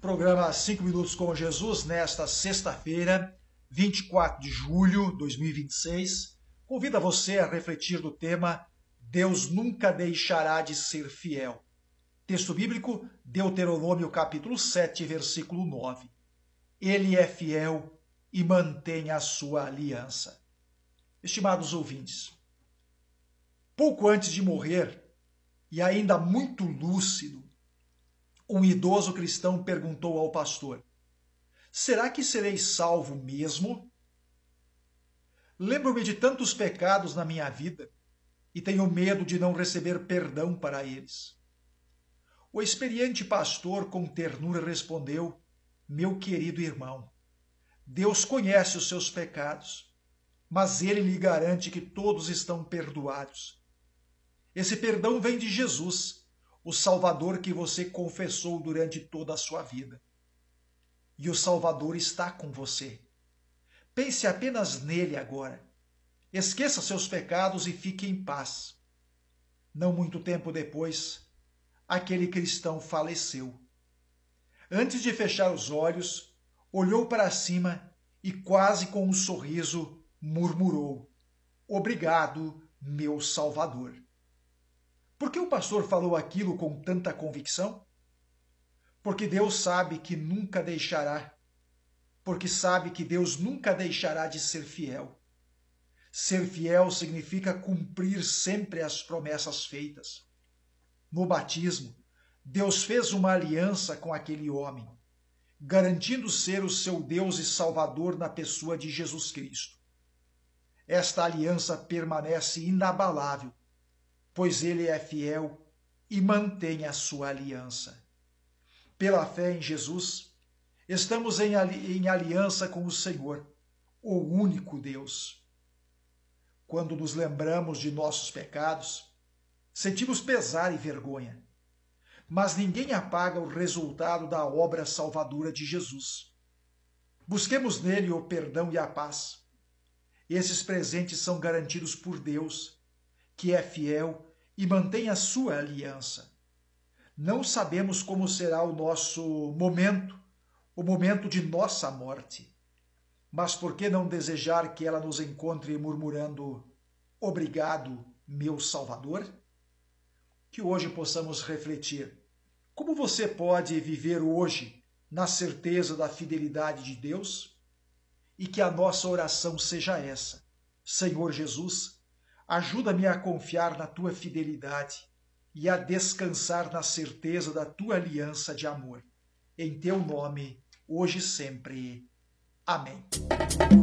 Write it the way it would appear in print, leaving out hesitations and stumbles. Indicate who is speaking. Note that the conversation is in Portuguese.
Speaker 1: programa 5 Minutos com Jesus, nesta sexta-feira, 24 de julho de 2026. Convido a você a refletir do tema Deus nunca deixará de ser fiel. Texto bíblico, Deuteronômio capítulo 7, versículo 9. Ele é fiel e mantém a sua aliança. Estimados ouvintes, pouco antes de morrer, e ainda muito lúcido, um idoso cristão perguntou ao pastor: será que serei salvo mesmo? Lembro-me de tantos pecados na minha vida e tenho medo de não receber perdão para eles. O experiente pastor com ternura respondeu: meu querido irmão, Deus conhece os seus pecados, mas ele lhe garante que todos estão perdoados. Esse perdão vem de Jesus, o Salvador que você confessou durante toda a sua vida. E o Salvador está com você. Pense apenas nele agora. Esqueça seus pecados e fique em paz. Não muito tempo depois, aquele cristão faleceu. Antes de fechar os olhos, olhou para cima e, quase com um sorriso, murmurou: obrigado, meu Salvador. Por que o pastor falou aquilo com tanta convicção? Porque Deus sabe que nunca deixará. Porque sabe que Deus nunca deixará de ser fiel. Ser fiel significa cumprir sempre as promessas feitas. No batismo, Deus fez uma aliança com aquele homem, garantindo ser o seu Deus e Salvador na pessoa de Jesus Cristo. Esta aliança permanece inabalável, pois ele é fiel e mantém a sua aliança. Pela fé em Jesus, estamos em aliança com o Senhor, o único Deus. Quando nos lembramos de nossos pecados, sentimos pesar e vergonha, mas ninguém apaga o resultado da obra salvadora de Jesus. Busquemos nele o perdão e a paz. Esses presentes são garantidos por Deus, que é fiel e mantém a sua aliança. Não sabemos como será o nosso momento, o momento de nossa morte. Mas por que não desejar que ela nos encontre murmurando: obrigado, meu Salvador? Que hoje possamos refletir. Como você pode viver hoje na certeza da fidelidade de Deus? E que a nossa oração seja essa: Senhor Jesus, ajuda-me a confiar na tua fidelidade e a descansar na certeza da tua aliança de amor. Em teu nome, hoje e sempre. Amém.